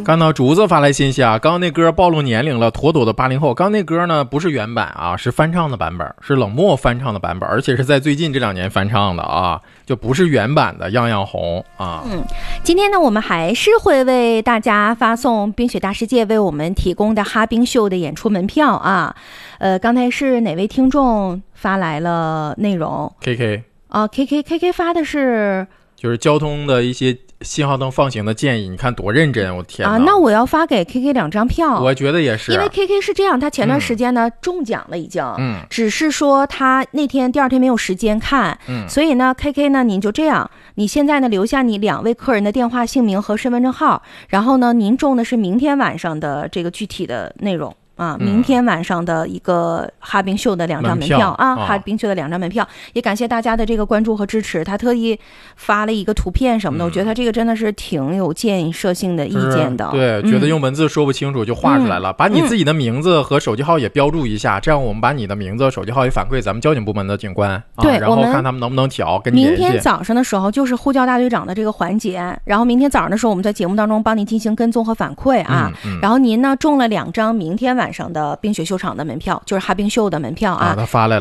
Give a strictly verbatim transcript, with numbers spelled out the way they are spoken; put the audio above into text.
看到竹子发来信息啊，刚刚那歌暴露年龄了，妥妥的八零后。刚刚那歌呢不是原版啊，是翻唱的版本，是冷漠翻唱的版本，而且是在最近这两年翻唱的啊，就不是原版的样样红啊。 嗯，今天呢我们还是会为大家发送冰雪大世界为我们提供的哈冰秀的演出门票啊。呃，刚才是哪位听众发来了内容 ？K K 啊 ，K K K K 发的是就是交通的一些信号灯放行的建议，你看多认真，我天啊！那我要发给 K K 两张票， 我觉得也是， 因为 K K 是这样，他前段时间呢、嗯、中奖了已经， 嗯， 只是说他那天第二天没有时间看， 嗯， 所以呢 K K 呢您就这样，你现在呢留下你两位客人的电话、姓名和身份证号，然后呢您中的是明天晚上的这个具体的内容。啊，明天晚上的一个哈冰秀的两张门票, 门票啊，哈冰秀的两张门票，也感谢大家的这个关注和支持。他特意发了一个图片什么的，嗯、我觉得他这个真的是挺有建设性的意见的。 对、嗯，觉得用文字说不清楚就画出来了，嗯、把你自己的名字和手机号也标注一下，嗯、这样我们把你的名字、手机号也反馈咱们交警部门的警官， 对、 啊，然后看他们能不能调。跟你明天早上的时候就是呼叫大队长的这个环节，然后明天早上的时候我们在节目当中帮你进行跟踪和反馈啊。 嗯嗯、 然后您呢中了两张明天晚上的冰雪秀场的门票，就是哈冰秀的门票啊， 啊他发来了。